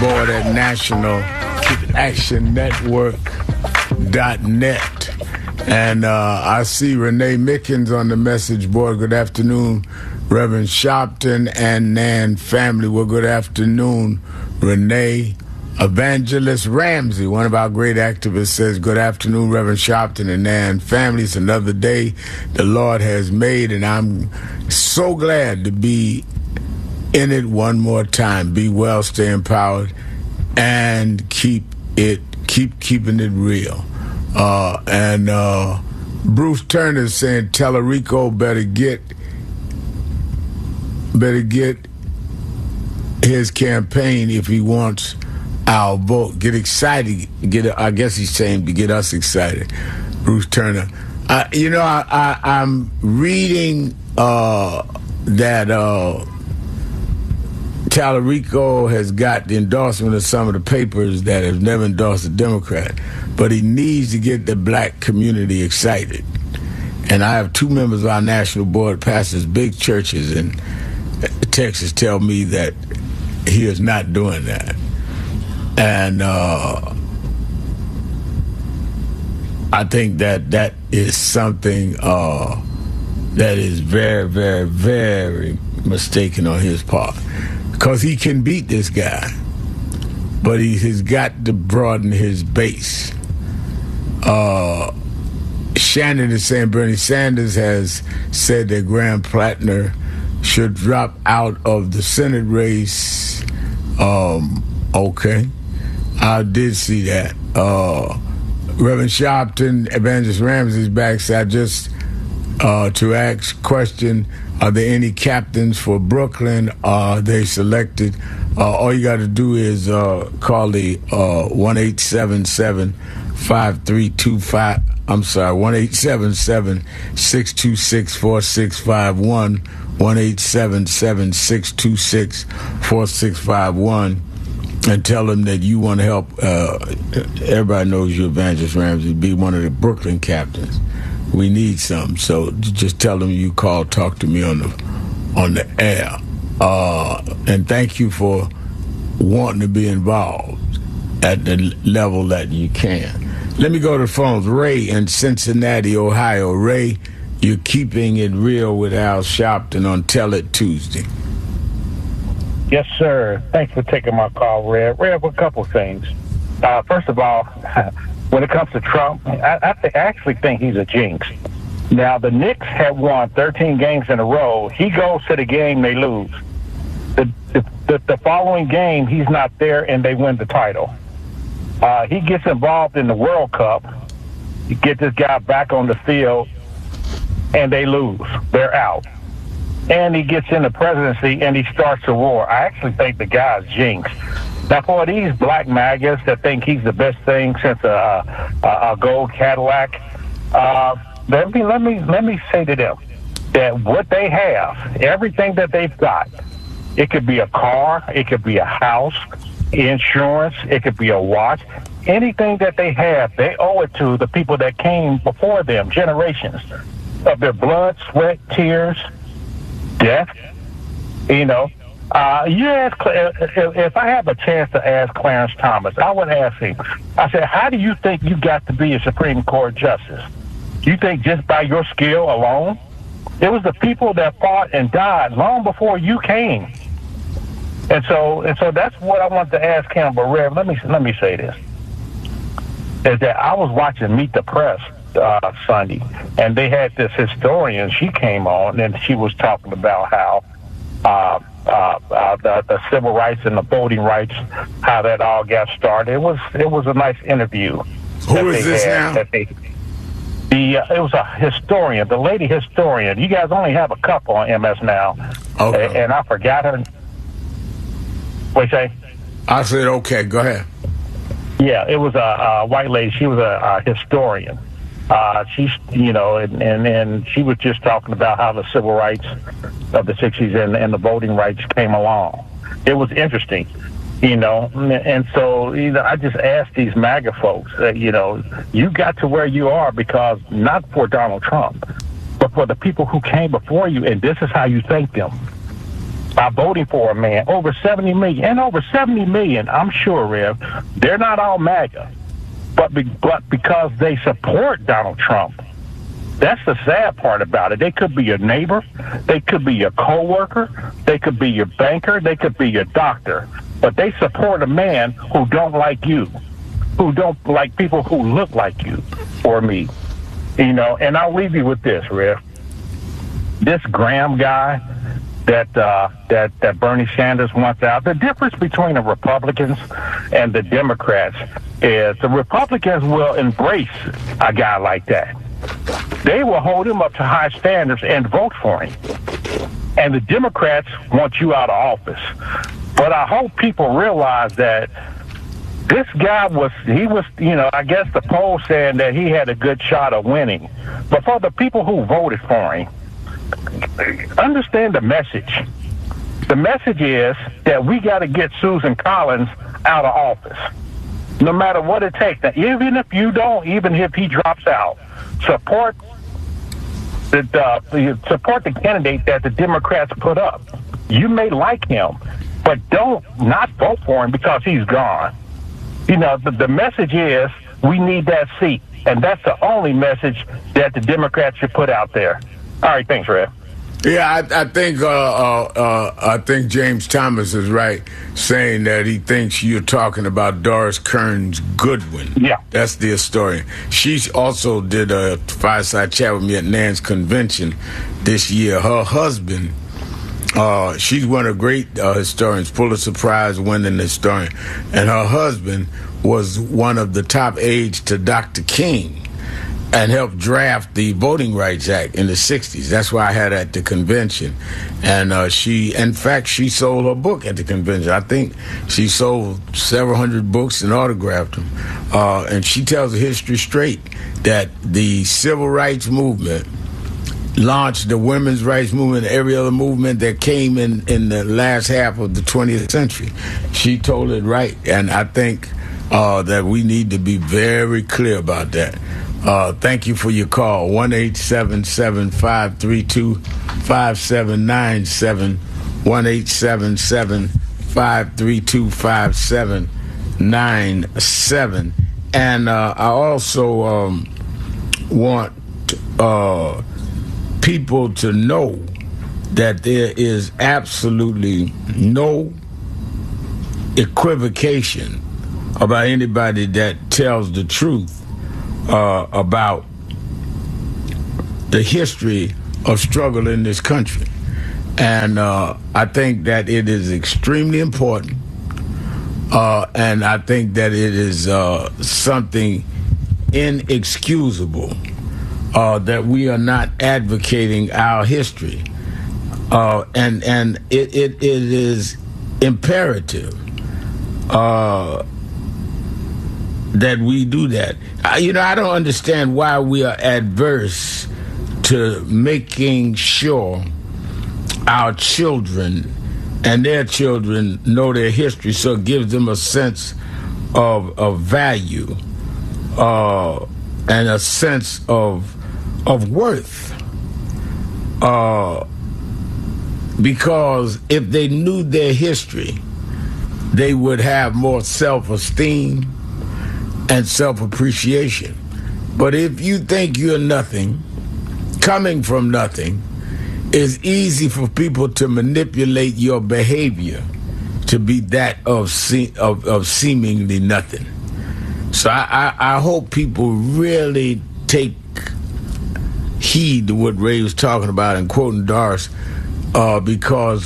board at nationalactionnetwork.net. And I see Renee Mickens on the message board. Good afternoon, Reverend Sharpton and Nan family. Well, good afternoon, Renee. Evangelist Ramsey, one of our great activists, says, good afternoon, Reverend Sharpton and Nan family. It's another day the Lord has made, and I'm so glad to be in it one more time. Be well, stay empowered, and keep keeping it real. Bruce Turner is saying Tallarico better get his campaign if he wants our vote. Get excited. I guess he's saying to get us excited. Bruce Turner. I'm reading that Tallarico has got the endorsement of some of the papers that have never endorsed a Democrat, but he needs to get the black community excited. And I have two members of our national board, pastors, big churches in Texas, tell me that he is not doing that. And I think that is something that is very, very, very mistaken on his part. Because he can beat this guy, but he has got to broaden his base. Shannon is saying Bernie Sanders has said that Graham Plattner should drop out of the Senate race. Okay. I did see that. Reverend Sharpton, Evangelist Ramsey's back, so I just to ask question, are there any captains for Brooklyn? Are they selected? All you got to do is call the 1-877-5325. I'm sorry, 1-877-626-4651, 1-877-626-4651. And tell them that you want to help. Everybody knows you, Evangelist Ramsey, be one of the Brooklyn captains. We need some, so just tell them you talk to me on the air. And thank you for wanting to be involved at the level that you can. Let me go to the phones. Ray in Cincinnati, Ohio. Ray, you're keeping it real with Al Sharpton on Tell It Tuesday. Yes, sir. Thanks for taking my call, Rev. Rev, a couple things. First of all, when it comes to Trump, I actually think he's a jinx. Now, the Knicks have won 13 games in a row. He goes to the game, they lose. The following game, he's not there, and they win the title. He gets involved in the World Cup. You get this guy back on the field, and they lose. They're out. And he gets in the presidency, and he starts a war. I actually think the guy's jinxed. Now, for these black MAGAs that think he's the best thing since a gold Cadillac, let me say to them that what they have, everything that they've got, it could be a car, it could be a house, insurance, it could be a watch. Anything that they have, they owe it to the people that came before them, generations of their blood, sweat, tears, death. You ask, if I have a chance to ask Clarence Thomas, I would ask him, I said, how do you think you got to be a Supreme Court justice? You think just by your skill alone? It was the people that fought and died long before you came. And so that's what I want to ask him. But Rev, let me say this, is that I was watching Meet the Press Sunday, and they had this historian. She came on, and she was talking about how the civil rights and the voting rights, how that all got started. It was a nice interview. Who is this now? It was a historian, the lady historian. You guys only have a couple on MS now. Okay. And I forgot her. What you say? I said, okay, go ahead. Yeah, it was a white lady. She was a historian. She's, and she was just talking about how the civil rights of the 60s and the voting rights came along. It was interesting, and so, I just asked these MAGA folks that, you got to where you are because not for Donald Trump, but for the people who came before you, and this is how you thank them. by voting for a man. Over 70 million. And over 70 million, I'm sure, Rev, they're not all MAGA. But because they support Donald Trump. That's the sad part about it. They could be your neighbor. They could be your coworker. They could be your banker. They could be your doctor. But they support a man who don't like you, who don't like people who look like you or me. You know, and I'll leave you with this, Rev. This Graham guy that Bernie Sanders wants out, the difference between the Republicans and the Democrats is the Republicans will embrace a guy like that. They will hold him up to high standards and vote for him. And the Democrats want you out of office. But I hope people realize that this guy was, I guess the poll saying that he had a good shot of winning. But for the people who voted for him, understand the message. The message is that we got to get Susan Collins out of office, no matter what it takes. Now, even if he drops out, support the candidate that the Democrats put up. You may like him, but don't not vote for him because he's gone. You know, the message is we need that seat, and that's the only message that the Democrats should put out there. All right, thanks, Rev. Yeah, I think James Thomas is right saying that he thinks you're talking about Doris Kearns Goodwin. Yeah. That's the historian. She also did a fireside chat with me at NAN's convention this year. Her husband, she's one of the great historians, Pulitzer Prize winning historian, and her husband was one of the top aides to Dr. King and helped draft the Voting Rights Act in the 60s. That's why I had at the convention. And she sold her book at the convention. I think she sold several hundred books and autographed them. And she tells the history straight that the civil rights movement launched the women's rights movement and every other movement that came in the last half of the 20th century. She told it right. And I think that we need to be very clear about that. Thank you for your call. 1-877-532-5797. 1-877-532-5797. And I also want people to know that there is absolutely no equivocation about anybody that tells the truth about the history of struggle in this country. And I think that it is extremely important. And I think that it is something inexcusable that we are not advocating our history. And it is imperative that we do that. I don't understand why we are adverse to making sure our children and their children know their history, so it gives them a sense of value and a sense of worth. Because if they knew their history, they would have more self-esteem and self-appreciation. But if you think you're nothing, coming from nothing, it's easy for people to manipulate your behavior to be that of seemingly nothing. So I hope people really take heed to what Ray was talking about and quoting Doris, because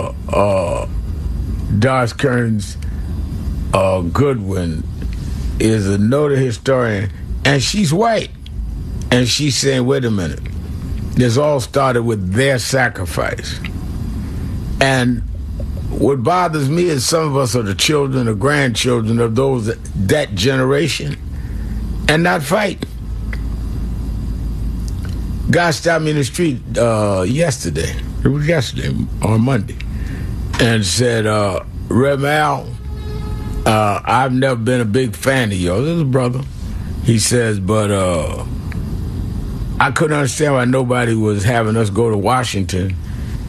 Doris Kearns Goodwin is a noted historian, and she's white. And she's saying, wait a minute, this all started with their sacrifice. And what bothers me is some of us are the children or grandchildren of those that generation and not fight. Guy stopped me in the street yesterday. It was yesterday, on Monday, and said, Rev Al, I've never been a big fan of yours. This is a brother. He says, but I couldn't understand why nobody was having us go to Washington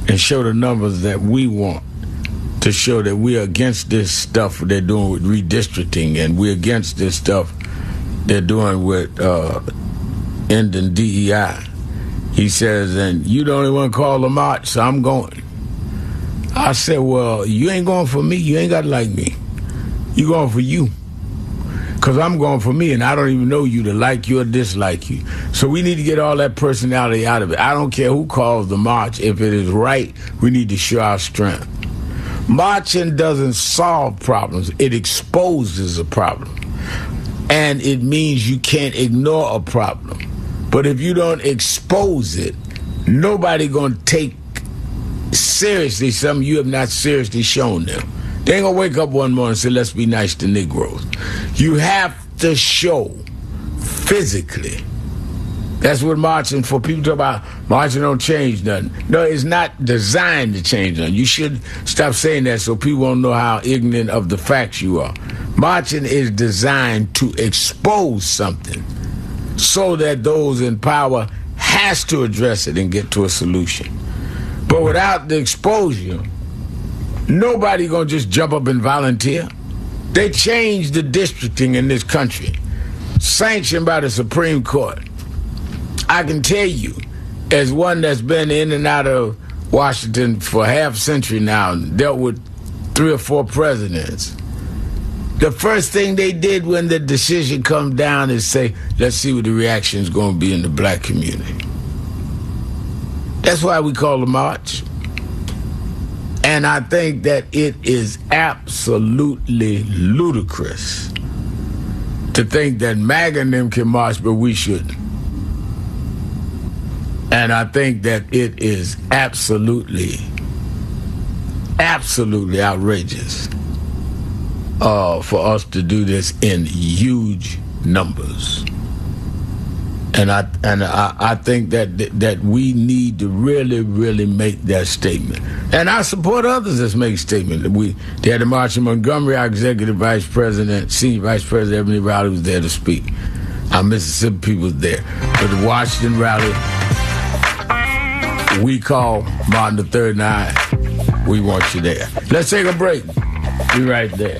and show the numbers that we want to show that we're against this stuff they're doing with redistricting, and we're against this stuff they're doing with ending DEI. He says, and you the only one call the march, so I'm going. I said, well, you ain't going for me. You ain't got to like me. You going for you. Because I'm going for me, and I don't even know you to like you or dislike you. So we need to get all that personality out of it. I don't care who calls the march. If it is right, we need to show our strength. Marching doesn't solve problems. It exposes a problem. And it means you can't ignore a problem. But if you don't expose it, nobody going to take seriously something you have not seriously shown them. They ain't gonna wake up one morning and say, let's be nice to Negroes. You have to show physically. That's what marching for. People talk about marching don't change nothing. No, it's not designed to change nothing. You should stop saying that so people won't know how ignorant of the facts you are. Marching is designed to expose something so that those in power has to address it and get to a solution. But without the exposure, nobody gonna just jump up and volunteer. They changed the districting in this country, sanctioned by the Supreme Court. I can tell you, as one that's been in and out of Washington for half a century now, and dealt with 3 or 4 presidents, the first thing they did when the decision comes down is say, let's see what the reaction is going to be in the black community. That's why we call the march. And I think that it is absolutely ludicrous to think that MAGA and them can march, but we shouldn't. And I think that it is absolutely outrageous for us to do this in huge numbers. And I think that we need to really make that statement. And I support others that make statements. They had a march in Montgomery. Our executive vice president, senior vice president Ebony Rowley was there to speak. Our Mississippi people was there. But the Washington rally, we call Martin III and I. We want you there. Let's take a break. Be right there.